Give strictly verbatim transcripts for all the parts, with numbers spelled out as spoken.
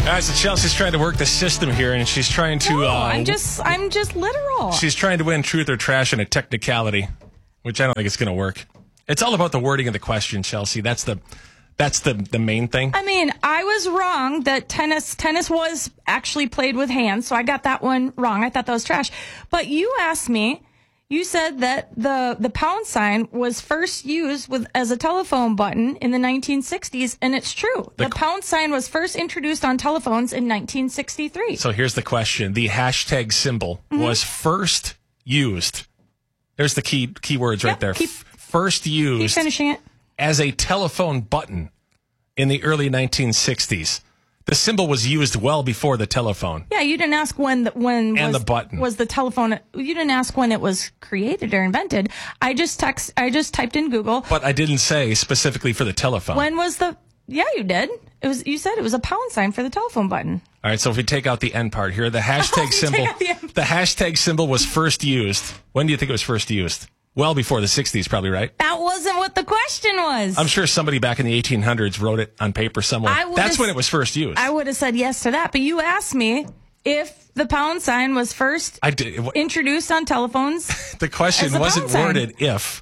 Guys, so Chelsea's trying to work the system here, and she's trying to. No, uh, I'm just, I'm just literal. She's trying to win truth or trash in a technicality, which I don't think it's going to work. It's all about the wording of the question, Chelsea. That's the, that's the the main thing. I mean, I was wrong that tennis tennis was actually played with hands, so I got that one wrong. I thought that was trash. But you asked me. You said that the, the pound sign was first used with as a telephone button in the nineteen sixties, and it's true. The, the pound sign was first introduced on telephones in nineteen sixty-three. So here's the question. The hashtag symbol mm-hmm. was first used. There's the key key words right yep, there. Keep, first used keep finishing it. As a telephone button in the early nineteen sixties. The symbol was used well before the telephone. Yeah, you didn't ask when the, when and was, the button was the telephone. You didn't ask when it was created or invented. I just text. I just typed in Google. But I didn't say specifically for the telephone. When was the? Yeah, you did. It was. You said it was a pound sign for the telephone button. All right. So if we take out the end part here, the hashtag oh, symbol. The, the hashtag symbol was first used. When do you think it was first used? Well before the sixties, probably, right? That wasn't what the question was. I'm sure somebody back in the eighteen hundreds wrote it on paper somewhere. That's when it was first used. I would have said yes to that, but you asked me if the pound sign was first I did, it, introduced on telephones. The question wasn't worded if.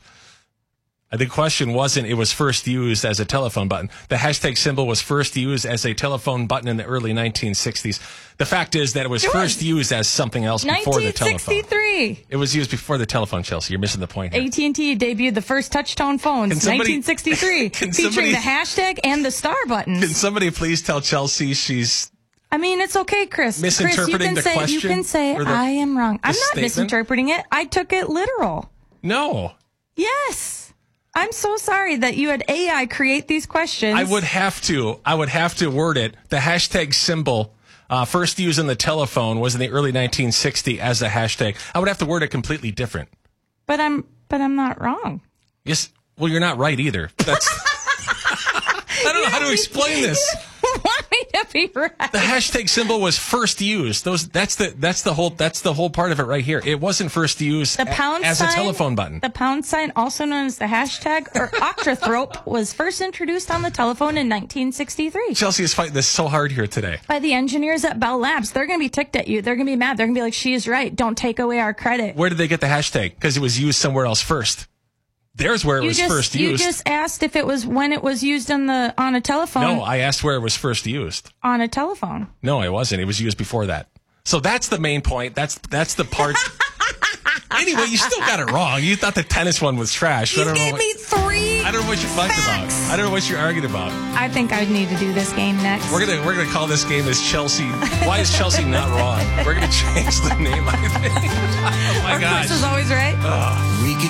The question wasn't it was first used as a telephone button. The hashtag symbol was first used as a telephone button in the early nineteen sixties. The fact is that it was, it was. first used as something else before the telephone. nineteen sixty-three. It was used before the telephone, Chelsea. You're missing the point here. A T and T debuted the first touch-tone phones in nineteen sixty-three, featuring somebody, the hashtag and the star buttons. Can somebody please tell Chelsea she's... I mean, it's okay, Chris. Misinterpreting Chris, you can the say, question? You can say, I am wrong. I'm not statement? misinterpreting it. I took it literal. No. Yes. I'm so sorry that you had A I create these questions. I would have to. I would have to word it. The hashtag symbol, uh, first used in the telephone, was in the early nineteen sixties as a hashtag. I would have to word it completely different. But I'm, but I'm not wrong. Yes. Well, you're not right either. That's. I don't know how to explain this. Want me to be right? The hashtag symbol was first used. Those. That's the. That's the whole. That's the whole part of it right here. It wasn't first used the pound a, as sign, a telephone button. The pound sign, also known as the hashtag or octothorpe, was first introduced on the telephone in nineteen sixty-three. Chelsea is fighting this so hard here today. By the engineers at Bell Labs. They're going to be ticked at you. They're going to be mad. They're going to be like, "She is right. Don't take away our credit." Where did they get the hashtag? Because it was used somewhere else first. There's where it you was just, first you used. You just asked if it was when it was used on the on a telephone. No, I asked where it was first used. On a telephone. No, it wasn't. It was used before that. So that's the main point. That's that's the part. Anyway, you still got it wrong. You thought the tennis one was trash. You I don't gave know what, me three. I don't know what you fight about. I don't know what you're arguing about. I think I need to do this game next. We're gonna we're gonna call this game as Chelsea. Why is Chelsea not wrong? We're gonna change the name. I think. Oh my or gosh. Chris is always right. Uh, we could